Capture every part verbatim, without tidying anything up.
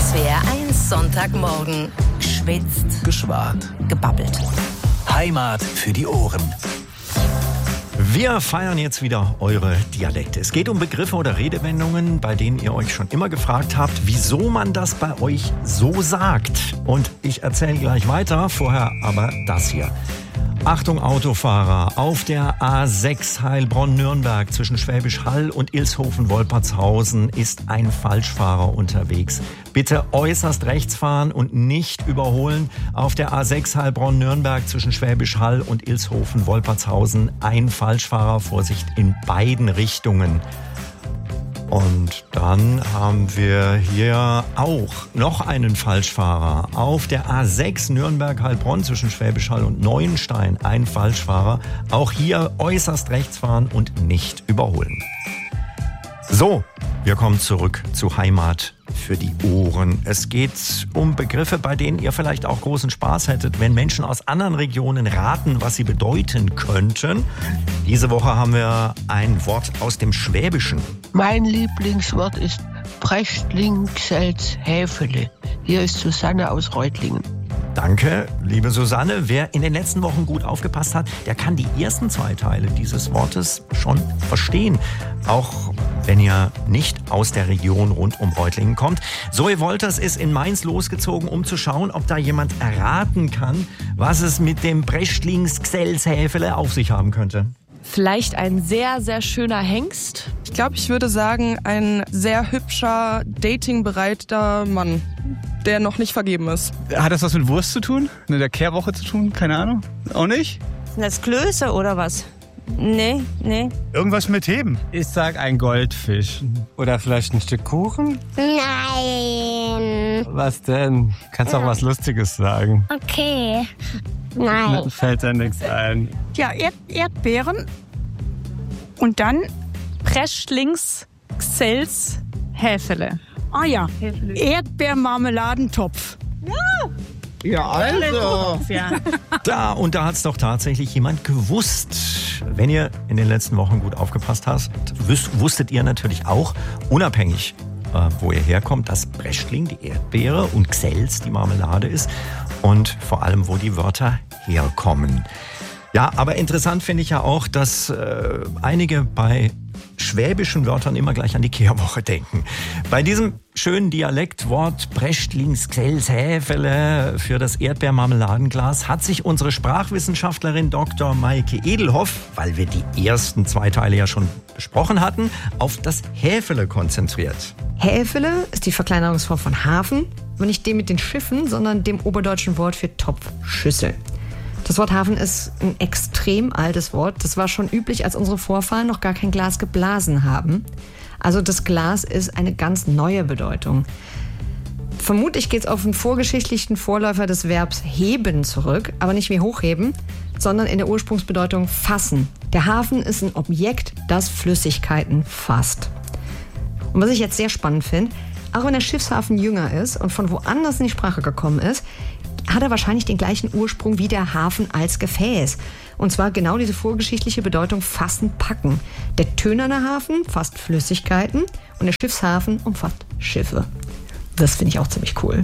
S W R eins Sonntagmorgen. Geschwitzt. Geschwart. Gebabbelt. Heimat für die Ohren. Wir feiern jetzt wieder eure Dialekte. Es geht um Begriffe oder Redewendungen, bei denen ihr euch schon immer gefragt habt, wieso man das bei euch so sagt. Und ich erzähle gleich weiter, vorher aber das hier. Achtung Autofahrer, auf der A sechs Heilbronn-Nürnberg zwischen Schwäbisch Hall und Ilshofen-Wolpertshausen ist ein Falschfahrer unterwegs. Bitte äußerst rechts fahren und nicht überholen. Auf der A sechs Heilbronn-Nürnberg zwischen Schwäbisch Hall und Ilshofen-Wolpertshausen ein Falschfahrer, Vorsicht in beiden Richtungen. Und dann haben wir hier auch noch einen Falschfahrer. Auf der A sechs Nürnberg-Heilbronn zwischen Schwäbisch Hall und Neuenstein ein Falschfahrer. Auch hier äußerst rechts fahren und nicht überholen. So, wir kommen zurück zu Heimat für die Ohren. Es geht um Begriffe, bei denen ihr vielleicht auch großen Spaß hättet, wenn Menschen aus anderen Regionen raten, was sie bedeuten könnten. Diese Woche haben wir ein Wort aus dem Schwäbischen. Mein Lieblingswort ist Brechtling-Gselz-Häfele. Hier ist Susanne aus Reutlingen. Danke, liebe Susanne. Wer in den letzten Wochen gut aufgepasst hat, der kann die ersten zwei Teile dieses Wortes schon verstehen. Auch wenn ihr nicht aus der Region rund um Reutlingen kommt. Zoe Wolters ist in Mainz losgezogen, um zu schauen, ob da jemand erraten kann, was es mit dem Brechtlingsgselshäfele auf sich haben könnte. Vielleicht ein sehr, sehr schöner Hengst. Ich glaube, ich würde sagen, ein sehr hübscher, datingbereiter Mann, der noch nicht vergeben ist. Hat das was mit Wurst zu tun? Mit der Kehrwoche zu tun? Keine Ahnung. Auch nicht? Sind das Klöße oder was? Nee, nee. Irgendwas mit Heben. Ich sag ein Goldfisch. Oder vielleicht ein Stück Kuchen? Nein. Was denn? Kannst auch was Lustiges sagen. Okay. Nein. Mir fällt da nichts ein. Ja, Erd- Erdbeeren. Und dann? Brechtlingsgselshäfele. Ah ja, Erdbeermarmeladentopf. Ja. Ja, also. Ja. Da und da hat es doch tatsächlich jemand gewusst. Wenn ihr in den letzten Wochen gut aufgepasst habt, wüs- wusstet ihr natürlich auch, unabhängig äh, wo ihr herkommt, dass Brechtling die Erdbeere und Gselz die Marmelade ist und vor allem, wo die Wörter herkommen. Ja, aber interessant finde ich ja auch, dass äh, einige bei schwäbischen Wörtern immer gleich an die Kehrwoche denken. Bei diesem schönen Dialektwort Brechtlingsgselshäfele für das Erdbeermarmeladenglas hat sich unsere Sprachwissenschaftlerin Doktor Maike Edelhoff, weil wir die ersten zwei Teile ja schon besprochen hatten, auf das Häfele konzentriert. Häfele ist die Verkleinerungsform von Hafen, aber nicht dem mit den Schiffen, sondern dem oberdeutschen Wort für Topf, Schüssel. Das Wort Hafen ist ein extrem altes Wort. Das war schon üblich, als unsere Vorfahren noch gar kein Glas geblasen haben. Also das Glas ist eine ganz neue Bedeutung. Vermutlich geht es auf einen vorgeschichtlichen Vorläufer des Verbs heben zurück, aber nicht wie hochheben, sondern in der Ursprungsbedeutung fassen. Der Hafen ist ein Objekt, das Flüssigkeiten fasst. Und was ich jetzt sehr spannend finde, auch wenn der Schiffshafen jünger ist und von woanders in die Sprache gekommen ist, hat er wahrscheinlich den gleichen Ursprung wie der Hafen als Gefäß. Und zwar genau diese vorgeschichtliche Bedeutung fassen, packen. Der tönerne Hafen fasst Flüssigkeiten und der Schiffshafen umfasst Schiffe. Das finde ich auch ziemlich cool.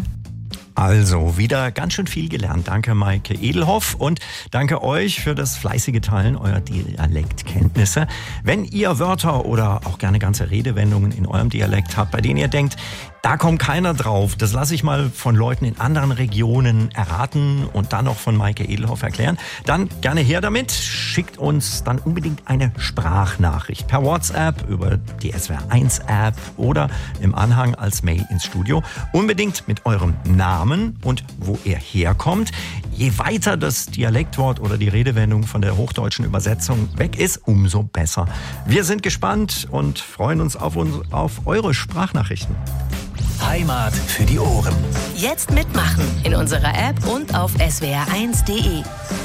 Also, wieder ganz schön viel gelernt. Danke, Maike Edelhoff, und danke euch für das fleißige Teilen eurer Dialektkenntnisse. Wenn ihr Wörter oder auch gerne ganze Redewendungen in eurem Dialekt habt, bei denen ihr denkt, da kommt keiner drauf, das lasse ich mal von Leuten in anderen Regionen erraten und dann noch von Maike Edelhoff erklären, dann gerne her damit. Schickt uns dann unbedingt eine Sprachnachricht per WhatsApp, über die S W R eins App oder im Anhang als Mail ins Studio. Unbedingt mit eurem Namen und wo ihr herkommt. Je weiter das Dialektwort oder die Redewendung von der hochdeutschen Übersetzung weg ist, umso besser. Wir sind gespannt und freuen uns auf, uns, auf eure Sprachnachrichten. Heimat für die Ohren. Jetzt mitmachen in unserer App und auf S W R eins punkt de.